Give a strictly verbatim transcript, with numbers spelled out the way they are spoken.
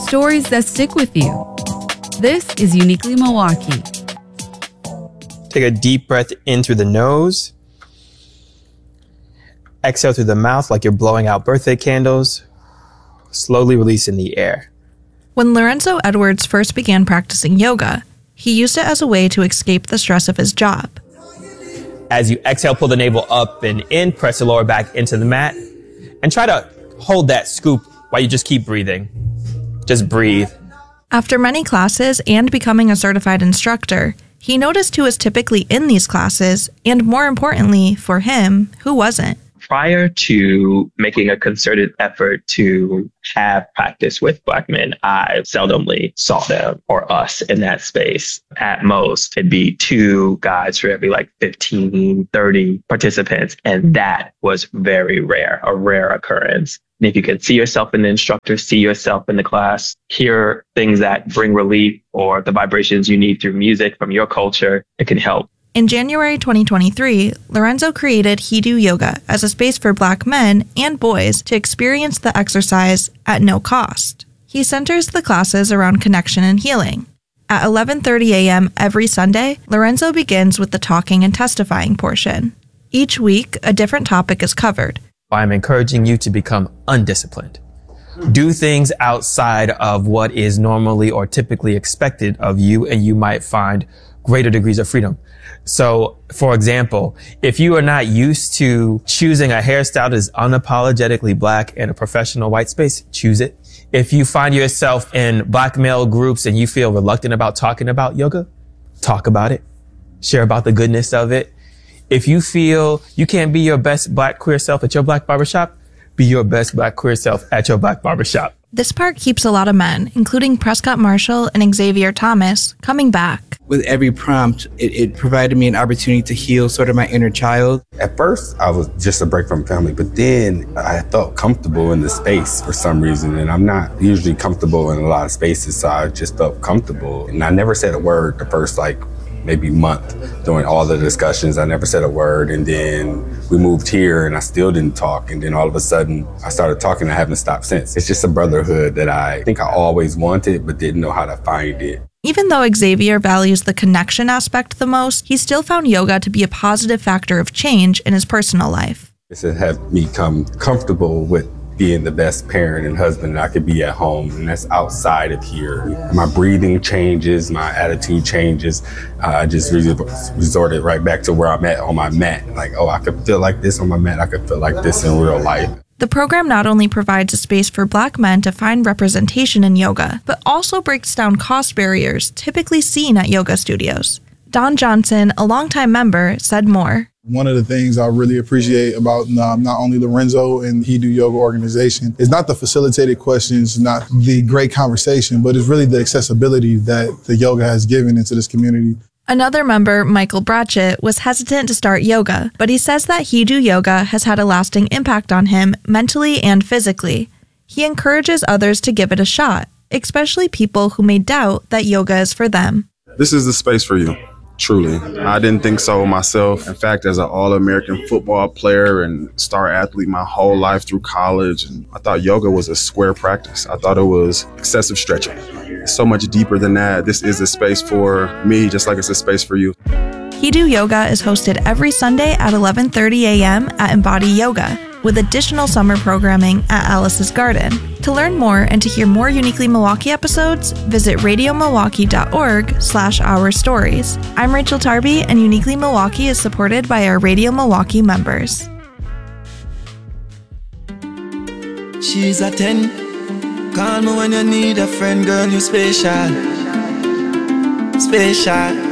stories that stick with you. This is Uniquely Milwaukee. Take a deep breath in through the nose. Exhale through the mouth like you're blowing out birthday candles. Slowly release in the air. When Lorenzo Edwards first began practicing yoga, he used it as a way to escape the stress of his job. As you exhale, pull the navel up and in, press the lower back into the mat, and try to hold that scoop while you just keep breathing. Just breathe. After many classes and becoming a certified instructor, he noticed who was typically in these classes, and more importantly, for him, who wasn't. Prior to making a concerted effort to have practice with Black men, I seldomly saw them or us in that space. At most, it'd be two guys for every like fifteen, thirty participants. And that was very rare, a rare occurrence. And if you can see yourself in the instructor, see yourself in the class, hear things that bring relief or the vibrations you need through music from your culture, it can help. In January twenty twenty-three, Lorenzo created He Do Yoga as a space for Black men and boys to experience the exercise at no cost. He centers the classes around connection and healing. At eleven thirty a.m. every Sunday, Lorenzo begins with the talking and testifying portion. Each week, a different topic is covered. I'm encouraging you to become undisciplined. Do things outside of what is normally or typically expected of you, and you might find greater degrees of freedom. So, for example, if you are not used to choosing a hairstyle that is unapologetically Black in a professional white space, choose it. If you find yourself in Black male groups and you feel reluctant about talking about yoga, talk about it. Share about the goodness of it. If you feel you can't be your best Black queer self at your Black barbershop, be your best Black queer self at your Black barbershop. This part keeps a lot of men, including Prescott Marshall and Xavier Thomas, coming back. With every prompt, it, it provided me an opportunity to heal sort of my inner child. At first, I was just a break from family, but then I felt comfortable in the space for some reason, and I'm not usually comfortable in a lot of spaces, so I just felt comfortable. And I never said a word the first, like, maybe month during all the discussions. I never said a word, and then we moved here and I still didn't talk, and then all of a sudden I started talking and I haven't stopped since. It's just a brotherhood that I think I always wanted but didn't know how to find it. Even though Xavier values the connection aspect the most, he still found yoga to be a positive factor of change in his personal life. It's to have me come comfortable with being the best parent and husband that I could be at home, and that's outside of here. My breathing changes, my attitude changes. Uh, I just re- resorted right back to where I'm at on my mat. Like, oh, I could feel like this on my mat. I could feel like this in real life. The program not only provides a space for Black men to find representation in yoga, but also breaks down cost barriers typically seen at yoga studios. Don Johnson, a longtime member, said more. One of the things I really appreciate about um, not only Lorenzo and He Do Yoga organization is not the facilitated questions, not the great conversation, but it's really the accessibility that the yoga has given into this community. Another member, Michael Bratchett, was hesitant to start yoga, but he says that He Do Yoga has had a lasting impact on him mentally and physically. He encourages others to give it a shot, especially people who may doubt that yoga is for them. This is the space for you. Truly. I didn't think so myself. In fact, as an All-American football player and star athlete my whole life through college, and I thought yoga was a square practice. I thought it was excessive stretching. It's so much deeper than that. This is a space for me, just like it's a space for you. He Do Yoga is hosted every Sunday at eleven thirty a.m. at Embody Yoga, with additional summer programming at Alice's Garden. To learn more and to hear more Uniquely Milwaukee episodes, visit radiomilwaukee.org slash our stories. I'm Rachel Tarby, and Uniquely Milwaukee is supported by our Radio Milwaukee members. She's a ten. Call me when you need a friend, girl, you special. Special.